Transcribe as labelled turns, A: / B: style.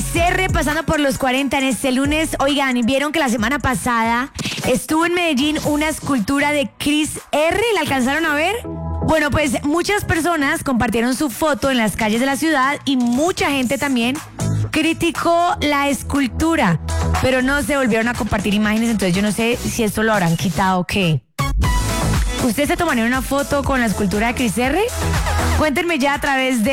A: Cris R pasando por los 40 en este lunes. Oigan, ¿vieron que la semana pasada estuvo en Medellín una escultura de Cris R? ¿La alcanzaron a ver? Bueno, pues muchas personas compartieron su foto en las calles de la ciudad y mucha gente también criticó la escultura, pero no se volvieron a compartir imágenes, entonces yo no sé si esto lo habrán quitado o qué. ¿Ustedes se tomarían una foto con la escultura de Cris R? Cuéntenme ya a través de